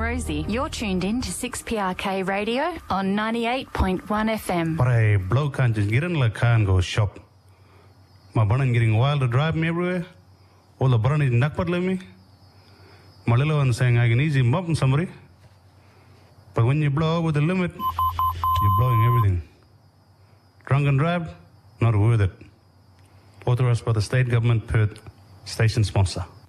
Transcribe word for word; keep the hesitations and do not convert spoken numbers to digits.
Rosie. You're tuned in to six P R K Radio on ninety-eight point one F M. But I blow can't just get in like can go shop. My bunny getting wild to drive me everywhere. All the bunny knock but let me. My little one saying I can easy mop on somebody. But when you blow over the limit, you're blowing everything. Drunk and drive, not worth it. Authorized by the state government, Perth, station sponsor.